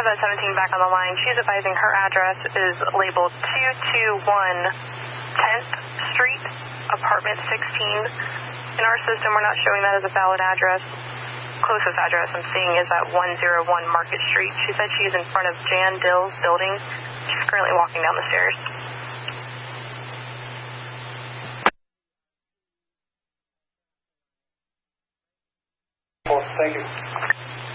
that 17 back on the line. She's advising her address is labeled 221 10th Street, apartment 16. In our system, we're not showing that as a valid address. Closest address I'm seeing is at 101 Market Street. She said she's in front of Jan Dill's building. She's currently walking down the stairs. Thank you.